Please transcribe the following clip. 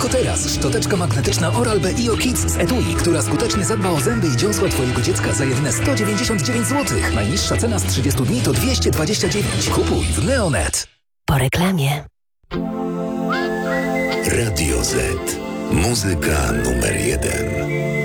Tylko teraz szczoteczka magnetyczna Oral-B IO Kids z etui, która skutecznie zadba o zęby i dziąsła Twojego dziecka za jedyne 199 zł. Najniższa cena z 30 dni to 229. Kupuj w Neonet. Po reklamie. Radio Z. Muzyka numer 1.